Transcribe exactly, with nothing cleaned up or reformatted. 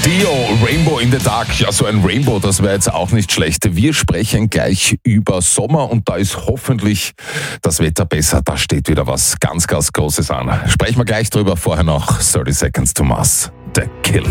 Dio, Rainbow in the Dark. Ja, so ein Rainbow, das wäre jetzt auch nicht schlecht. Wir sprechen gleich über Sommer und da ist hoffentlich das Wetter besser. Da steht wieder was ganz, ganz Großes an. Sprechen wir gleich drüber. Vorher noch thirty Seconds to Mars. The Kill.